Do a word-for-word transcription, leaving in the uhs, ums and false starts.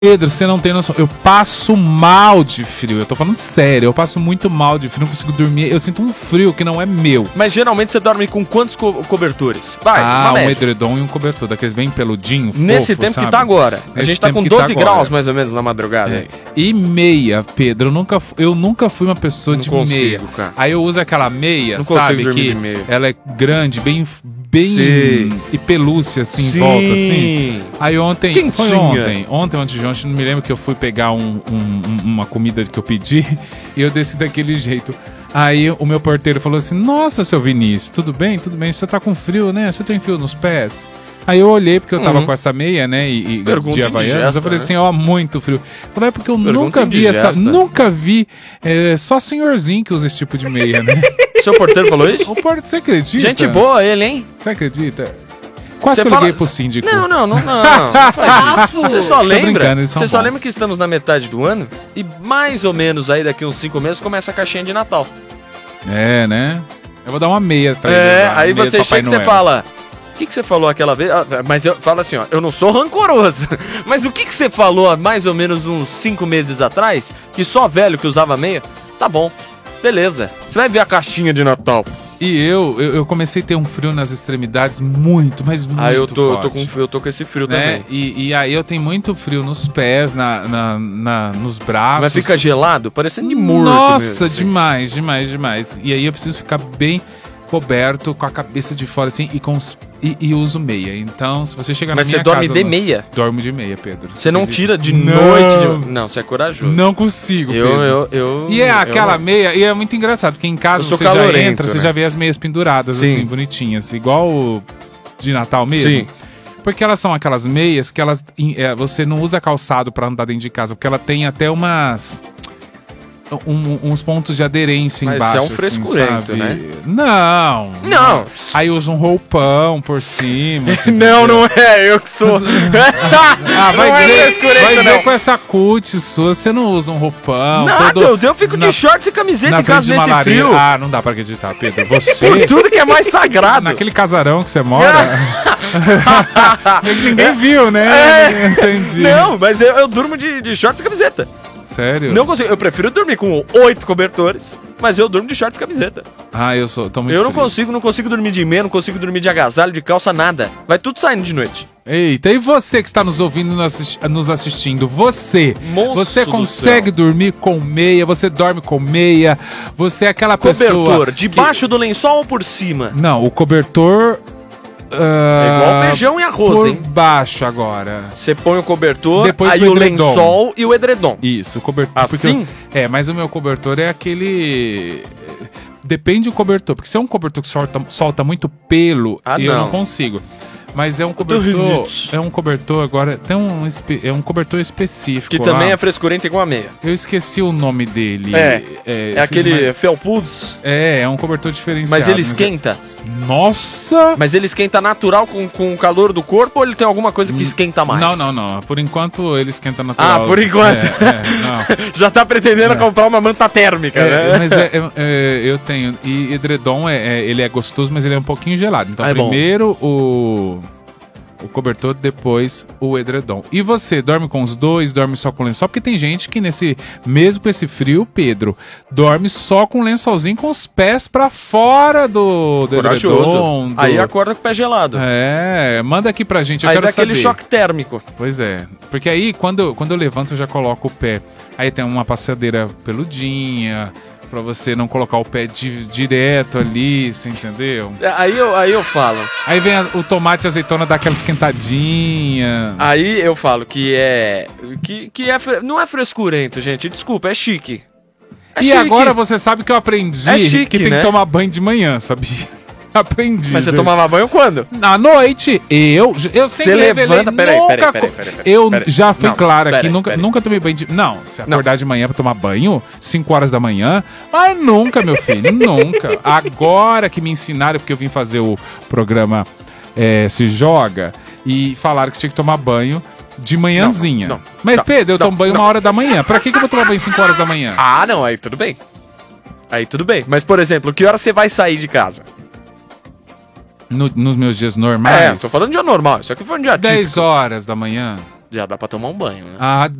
Pedro, você não tem noção. Eu passo mal de frio. Eu tô falando sério. Eu passo muito mal de frio. Não consigo dormir. Eu sinto um frio que não é meu. Mas geralmente você dorme com quantos co cobertores? Vai, ah, um edredom e um cobertor. Daqueles bem peludinho, Nesse fofo, tempo sabe? que tá agora. Nesse a gente tá com doze tá graus mais ou menos na madrugada. É. E meia, Pedro. Eu nunca, eu nunca fui uma pessoa não de consigo, meia. Cara. Aí eu uso aquela meia, não sabe? Que de meia. Ela é grande, bem... bem Sim. e pelúcia assim Sim. em volta assim. Aí ontem, Quentinha. foi ontem, ontem, ontem de ontem, não me lembro que eu fui pegar um, um, uma comida que eu pedi e eu desci daquele jeito. Aí o meu porteiro falou assim: "Nossa, seu Vinícius, tudo bem? Tudo bem? Você tá com frio, né? Você tem frio nos pés?" Aí eu olhei, porque eu tava uhum. com essa meia, né, e, e de Havaianas, eu falei assim, ó, né? Muito frio. Eu falei, é porque eu Pergunta nunca vi indigesta. essa, nunca vi, é, só senhorzinho que usa esse tipo de meia, né? Seu porteiro falou isso? O porteiro, você acredita? Gente boa ele, hein? Você acredita? Quase Você que eu fala... liguei pro síndico. Não, não, não, não, não faz isso. Você só lembra, você só lembra que estamos na metade do ano e mais ou menos aí daqui uns cinco meses começa a caixinha de Natal. É, né? Eu vou dar uma meia pra ele. É, usar, aí você chega e você fala... O que, que você falou aquela vez? Ah, mas eu falo assim, ó, eu não sou rancoroso. Mas o que, que você falou há mais ou menos uns cinco meses atrás? Que só velho que usava meia? Tá bom, beleza. Você vai ver a caixinha de Natal. E eu, eu, eu comecei a ter um frio nas extremidades muito, mas muito Ah, eu tô, forte. Eu tô, com, eu tô com esse frio né? também. E, e aí eu tenho muito frio nos pés, na, na, na, nos braços. Mas fica gelado? Parecendo de morto. Nossa, mesmo, assim. demais, demais, demais. E aí eu preciso ficar bem coberto, com a cabeça de fora assim, e, com os, e, e uso meia. Então, se você chegar na Mas minha você dorme casa, de no, meia? Dormo de meia, Pedro. Você não tira de não. noite? De... Não, você é corajoso. Não consigo, eu, Pedro. Eu, eu, e é aquela eu meia, e é muito engraçado, porque em casa você já entra, né? Você já vê as meias penduradas, Sim. assim, bonitinhas, igual de Natal mesmo. Sim. Porque elas são aquelas meias que elas, é, você não usa calçado pra andar dentro de casa, porque ela tem até umas... Um, uns pontos de aderência Mas embaixo. Mas é um frescurento, assim, né? Não. Não. Aí usa um roupão por cima. Assim, não, não é. Eu que sou. ah, vai não dizer, é frescurento, vai dizer não. com essa cutis sua, você não usa um roupão. Nada, todo, eu fico na, de shorts e camiseta em casa desse lareira. frio. Ah, não dá pra acreditar, Pedro. Você... Por tudo que é mais sagrado. Naquele casarão que você mora. é que ninguém viu, né? É. Entendi. Não, mas eu, eu durmo de, de shorts e camiseta. Sério? Não consigo. Eu prefiro dormir com oito cobertores, mas eu durmo de shorts e camiseta. Ah, eu sou. Tô muito eu não feliz. consigo, não consigo dormir de meia, não consigo dormir de agasalho, de calça, nada. Vai tudo saindo de noite. Eita, e você que está nos ouvindo, nos assistindo, você, Monstro você consegue dormir com meia, você dorme com meia, você é aquela cobertor, pessoa... Cobertor, debaixo que... do lençol ou por cima? Não, o cobertor... Uh, é igual feijão e arroz, por hein? Por baixo agora. Você põe o cobertor, depois aí o, o lençol e o edredom. Isso, o cobertor. Assim? Eu, é, mas o meu cobertor é aquele... Depende do cobertor, porque se é um cobertor que solta, solta muito pelo, ah, eu não. não consigo. Mas é um cobertor. É um cobertor agora. Tem um. É um cobertor específico. Que também lá. É frescurento igual a meia. Eu esqueci o nome dele. É. É, é aquele mas... Felpuds. É, é um cobertor diferenciado. Mas ele esquenta. Mas... Nossa! Mas ele esquenta natural com, com o calor do corpo ou ele tem alguma coisa que esquenta mais? Não, não, não. Por enquanto ele esquenta natural. Ah, por enquanto. É, é, Já tá pretendendo é. comprar uma manta térmica, é, né? Mas é, é, eu tenho. E edredom, é, é, ele é gostoso, mas ele é um pouquinho gelado. Então, é primeiro bom. o. O cobertor, depois o edredom. E você, dorme com os dois, dorme só com lençol? Porque tem gente que nesse, mesmo com esse frio, Pedro, dorme só com lençolzinho com os pés pra fora do, do edredom. Do... Aí acorda com o pé gelado. É, manda aqui pra gente, eu aí quero dá aquele saber. choque térmico. Pois é, porque aí quando, quando eu levanto eu já coloco o pé. Aí tem uma passadeira peludinha... Pra você não colocar o pé di direto ali, você entendeu? Aí eu, aí eu falo. Aí vem a, o tomate e a azeitona, dá aquela esquentadinha. Aí eu falo que é... Que, que é não é frescurento, gente. Desculpa, é chique. É e chique. Agora você sabe que eu aprendi é chique, que tem né? que tomar banho de manhã, sabia? Aprendi. Mas você tomava banho quando? À noite. Eu, eu sempre levanta, peraí, nunca... peraí, peraí, peraí, peraí. Eu peraí. já fui não, claro aqui, peraí, nunca, peraí. nunca tomei banho de... Não, se acordar não. de manhã pra tomar banho, cinco horas da manhã, mas nunca, meu filho, nunca. Agora que me ensinaram, porque eu vim fazer o programa é, Se Joga, e falaram que tinha que tomar banho de manhãzinha. Não, não, mas, não, Pedro, eu não, tomo banho não. uma hora da manhã. Pra que, que eu vou tomar banho cinco horas da manhã? Ah, não, aí tudo bem. Aí tudo bem. Mas, por exemplo, que hora você vai sair de casa? No, nos meus dias normais? É, tô falando de dia normal. Isso aqui foi um dia típico. dez horas da manhã. Já dá pra tomar um banho, né? Ah,